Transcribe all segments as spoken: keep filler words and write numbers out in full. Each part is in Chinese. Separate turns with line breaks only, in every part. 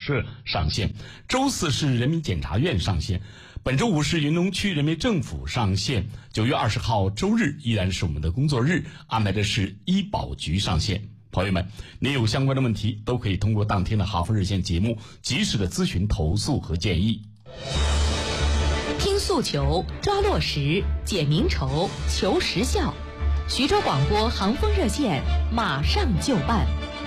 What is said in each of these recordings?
社上线，周四是人民检察院上线，本周五是云龙区人民政府上线，九月二十号周日依然是我们的工作日，安排的是医保局上线。朋友们，您有相关的问题都可以通过当天的哈佛热线节目及时的咨询投诉和建议。
听诉求，抓落实，解民愁，求实效。徐州广播航风热线马上就办。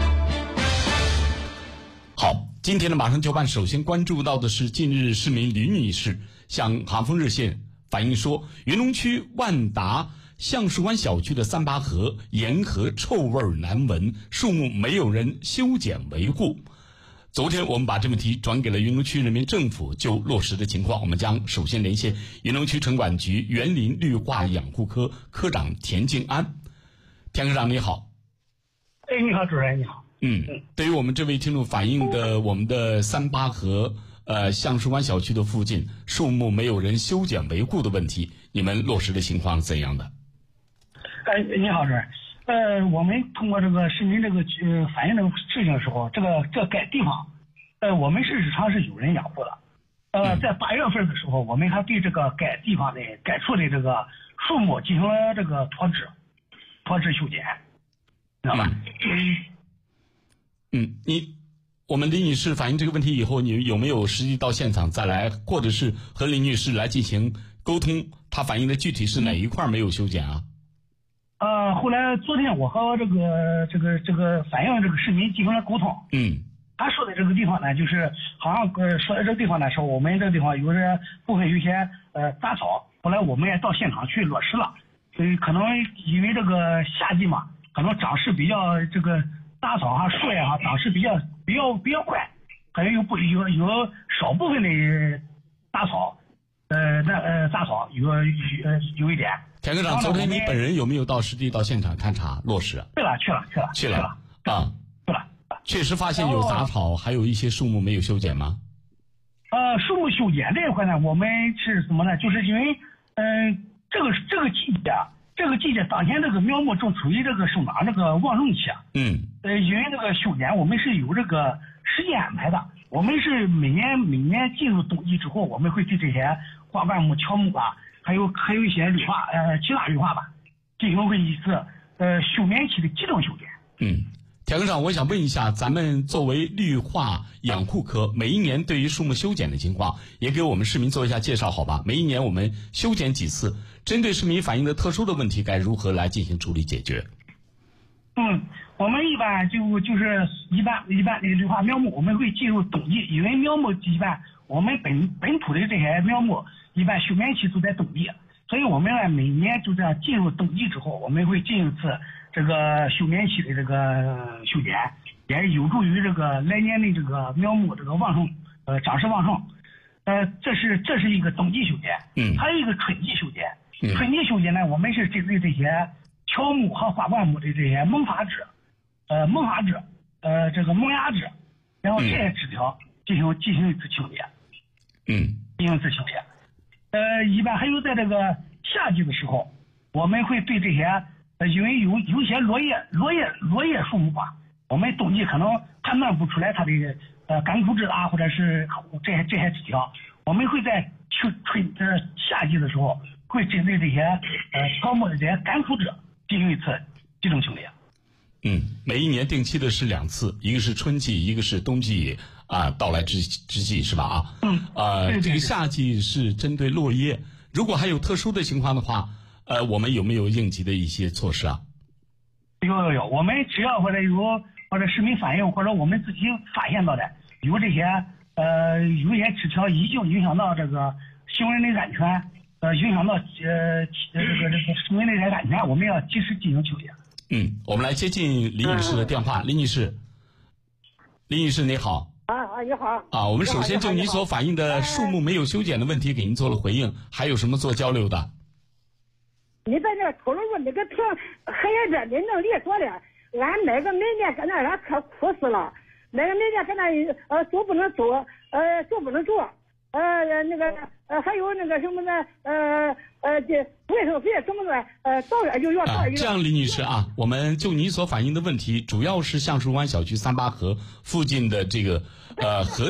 好，今天的马上就办，首先关注到的是近日市民李女士向航风热线反映说，云龙区万达橡树湾小区的三八河沿河臭味难闻，树木没有人修剪维护。昨天我们把这问题转给了云龙区人民政府，就落实的情况，我们将首先连线云龙区城管局园林绿化养护科科长田静安。田科长你好。
哎，你好，主任你好。
嗯，对于我们这位听众反映的我们的三八河呃橡树湾小区的附近树木没有人修剪维护的问题，你们落实的情况是怎样的？
哎，你好，主任。呃，我们通过这个市民这个呃反映这个事情的时候，这个这该地方，呃，我们是日常是有人养护的。呃，在八月份的时候，我们还对这个该地方的该处的这个树木进行了这个脱枝、脱枝修剪，知道吧？
嗯，嗯你我们李女士反映这个问题以后，你有没有实际到现场再来，或者是和李女士来进行沟通？她反映的具体是哪一块没有修剪啊？
呃，后来昨天我和这个这个这个反映这个市民进行了沟通。
嗯，
他说的这个地方呢，就是好像呃说的这个地方呢，说我们这个地方有些部分有些呃杂草，后来我们也到现场去落实了。所以可能因为这个夏季嘛，可能长势比较这个杂草哈、树叶哈长势比较比较比较快，还有不有有少部分的杂草，呃那呃杂草有呃有一点。
田科长，昨天你本人有没有到实地到现场勘察落实？
去了，去了，去了，
去了啊，
去了。
确实发现有杂草，还有一些树木没有修剪吗？
呃，树木修剪这一块呢，我们是什么呢？就是因为，嗯、呃，这个这个季节，这个季节当前这个苗木正处于这个生长这个旺盛期。
嗯。
呃，因为这个修剪我们是有这个时间安排的，我们是每年每年进入冬季之后，我们会对这些花灌木、乔木啊。还有还有一些绿化呃其他绿化吧，进行过一次呃休眠期的集中修剪。
嗯，田科长，我想问一下，咱们作为绿化养护科，每一年对于树木修剪的情况，也给我们市民做一下介绍，好吧？每一年我们修剪几次？针对市民反映的特殊的问题，该如何来进行处理解决？
嗯，我们一般就就是一般一般的绿化苗木，我们会进入冬季，因为苗木一般我们本本土的这些苗木。一般休眠期都在冬季，所以我们呢每年就这样进入冬季之后，我们会进一次这个休眠期的这个修剪，也有助于这个来年的这个苗木这个旺盛，呃长势旺盛。呃，这是这是一个冬季修剪，
嗯，
还有一个春季修剪。
嗯、
春季修剪呢，我们是针对这些乔木和花灌木的这些萌发枝，呃萌发枝，呃这个萌芽枝，然后这些枝条进行进行一次清洁，
嗯，
进行一次清洁。呃，一般还有在这个夏季的时候，我们会对这些，呃，因为有有一些落叶、落叶、落叶树木吧，我们冬季可能判断不出来它的呃干枯枝啊，或者是这些这些枝条，我们会在春春呃夏季的时候，会针对这些呃乔木的这些干枯枝进行一次集中清洁。
嗯，每一年定期的是两次，一个是春季，一个是冬季啊到来之之际，是吧？啊，
嗯，
呃，
对对对，
这个夏季是针对落叶，如果还有特殊的情况的话，呃，我们有没有应急的一些措施啊？
有有有，我们只要或者有或者市民反映，或者我们自己发现到的有这些呃有一些枝条已经影响到这个行人的安全，呃，影响到呃这个这个市民的安全，我们要及时进行清洁。
嗯，我们来接近李女士的电话。李女士，李女士你好。
啊啊，你好。
啊，我们首先就您所反映的树木没有修剪的问题给您做了回应，还有什么做交流的？
你在这讨论问这个评黑这你能列说的，俺哪个每年搁那俺可苦死了，哪个每年搁那呃做不能做，呃做不能做，呃那个呃还有那个什么呢，呃呃这卫生费什么的，呃到远就要到。
啊，这样李女士啊，我们就你所反映的问题，主要是橡树湾小区三八河附近的这个呃河。